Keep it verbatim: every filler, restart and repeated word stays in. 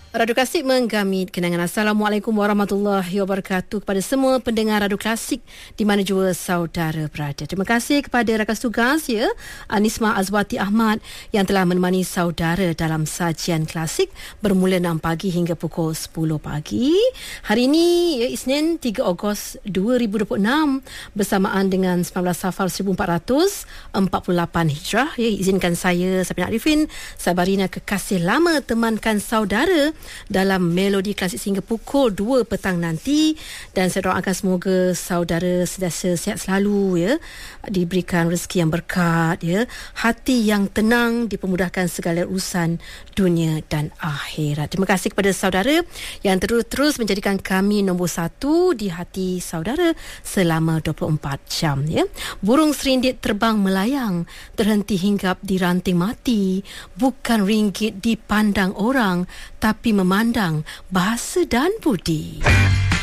Radio Klasik menggamit kenangan. Assalamualaikum warahmatullahi wabarakatuh kepada semua pendengar Radio Klasik di mana jua saudara berada. Terima kasih kepada rakan tugas ya, Anisma Azwati Ahmad yang telah menemani saudara dalam sajian klasik bermula enam pagi hingga pukul sepuluh pagi. Hari ini ya, Isnin tiga Ogos dua ribu dua puluh enam bersamaan dengan sembilan belas Safar seribu empat ratus empat puluh lapan Hijrah. Ya, izinkan saya Sabina Arifin, Sabarina kekasih lama temankan saudara dalam melodi klasik sehingga pukul dua petang nanti, dan saya doakan semoga saudara sentiasa sihat selalu ya, diberikan rezeki yang berkat ya, hati yang tenang, dipermudahkan segala urusan dunia dan akhirat. Terima kasih kepada saudara yang terus-terus menjadikan kami nombor satu di hati saudara selama dua puluh empat jam ya. Burung serindit terbang melayang, terhenti hinggap di ranting mati, bukan ringgit dipandang orang tapi memandang bahasa dan budi.